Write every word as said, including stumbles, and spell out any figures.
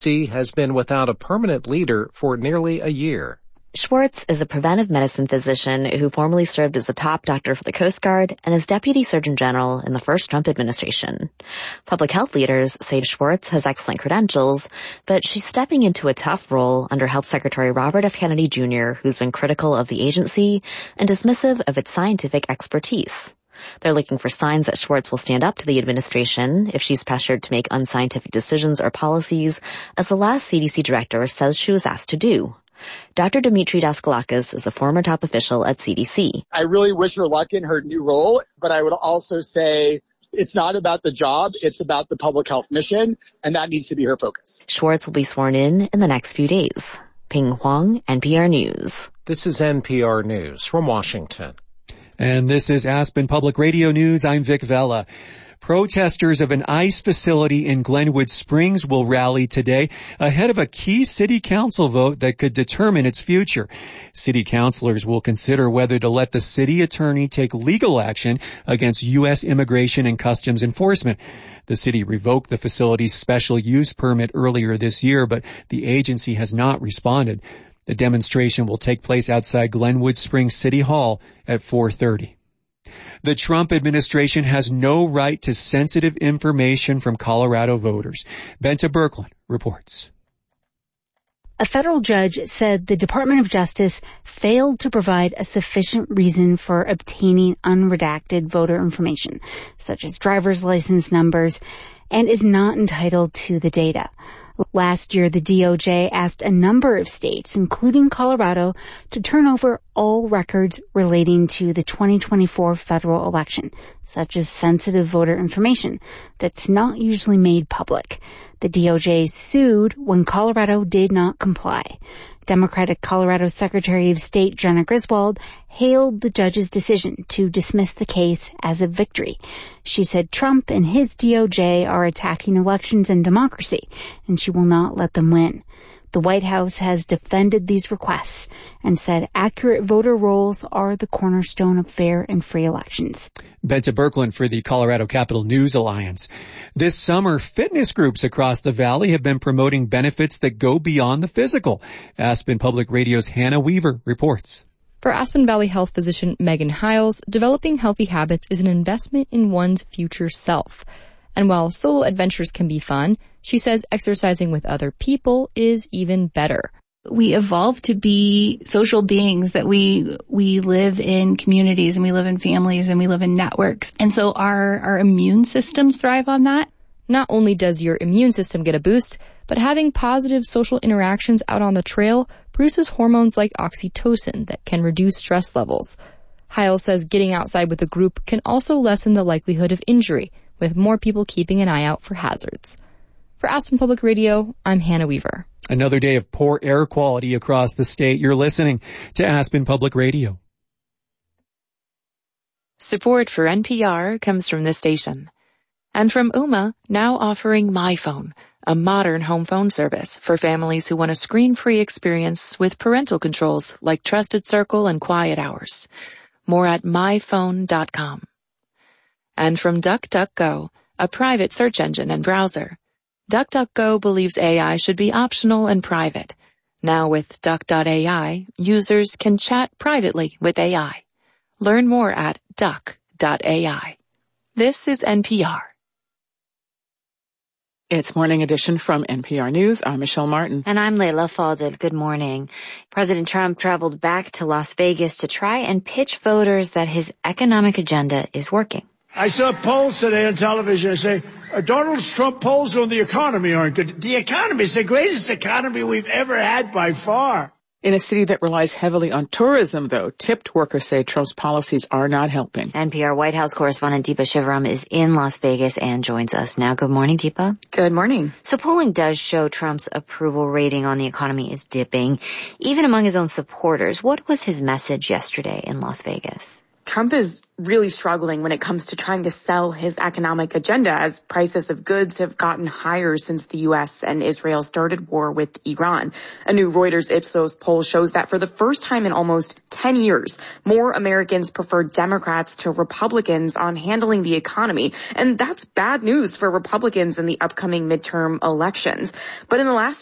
C has been without a permanent leader for nearly a year. Schwartz is a preventive medicine physician who formerly served as a top doctor for the Coast Guard and as Deputy Surgeon General in the first Trump administration. Public health leaders say Schwartz has excellent credentials, but she's stepping into a tough role under Health Secretary Robert F. Kennedy Junior, who's been critical of the agency and dismissive of its scientific expertise. They're looking for signs that Schwartz will stand up to the administration if she's pressured to make unscientific decisions or policies, as the last C D C director says she was asked to do. Doctor Dimitri Daskalakis is a former top official at C D C. I really wish her luck in her new role, but I would also say it's not about the job, it's about the public health mission, and that needs to be her focus. Schwartz will be sworn in in the next few days. Ping Huang, N P R News. This is N P R News from Washington. And this is Aspen Public Radio News. I'm Vic Vela. Protesters of an ICE facility in Glenwood Springs will rally today ahead of a key city council vote that could determine its future. City councilors will consider whether to let the city attorney take legal action against U S Immigration and Customs Enforcement. The city revoked the facility's special use permit earlier this year, but the agency has not responded. The demonstration will take place outside Glenwood Springs City Hall at four thirty. The Trump administration has no right to sensitive information from Colorado voters. Benta Berkland reports. A federal judge said the Department of Justice failed to provide a sufficient reason for obtaining unredacted voter information, such as driver's license numbers, and is not entitled to the data. Last year, the D O J asked a number of states, including Colorado, to turn over all records relating to the twenty twenty-four federal election, such as sensitive voter information that's not usually made public. The D O J sued when Colorado did not comply. Democratic Colorado Secretary of State Jena Griswold hailed the judge's decision to dismiss the case as a victory. She said Trump and his D O J are attacking elections and democracy, and she will not let them win. The White House has defended these requests and said accurate voter rolls are the cornerstone of fair and free elections. Benta Berkland for the Colorado Capital News Alliance. This summer, fitness groups across the valley have been promoting benefits that go beyond the physical. Aspen Public Radio's Hannah Weaver reports. For Aspen Valley Health physician Megan Hiles, developing healthy habits is an investment in one's future self. And while solo adventures can be fun, she says exercising with other people is even better. We evolve to be social beings, that we we live in communities and we live in families and we live in networks. And so our, our immune systems thrive on that. Not only does your immune system get a boost, but having positive social interactions out on the trail produces hormones like oxytocin that can reduce stress levels. Hiles says getting outside with a group can also lessen the likelihood of injury, with more people keeping an eye out for hazards. For Aspen Public Radio, I'm Hannah Weaver. Another day of poor air quality across the state. You're listening to Aspen Public Radio. Support for N P R comes from this station. And from Ooma, now offering MyPhone, a modern home phone service for families who want a screen-free experience with parental controls like Trusted Circle and Quiet Hours. More at my phone dot com. And from DuckDuckGo, a private search engine and browser. DuckDuckGo believes A I should be optional and private. Now with Duck dot A I, users can chat privately with A I. Learn more at Duck dot A I. This is N P R. It's Morning Edition from N P R News. I'm Michelle Martin. And I'm Layla Fadel. Good morning. President Trump traveled back to Las Vegas to try and pitch voters that his economic agenda is working. I saw polls today on television. I say, Donald Trump polls on the economy aren't good. The economy is the greatest economy we've ever had by far. In a city that relies heavily on tourism, though, tipped workers say Trump's policies are not helping. N P R White House correspondent Deepa Shivaram is in Las Vegas and joins us now. Good morning, Deepa. Good morning. So polling does show Trump's approval rating on the economy is dipping, even among his own supporters. What was his message yesterday in Las Vegas? Trump is really struggling when it comes to trying to sell his economic agenda as prices of goods have gotten higher since the U S and Israel started war with Iran. A new Reuters Ipsos poll shows that for the first time in almost ten years, more Americans prefer Democrats to Republicans on handling the economy. And that's bad news for Republicans in the upcoming midterm elections. But in the last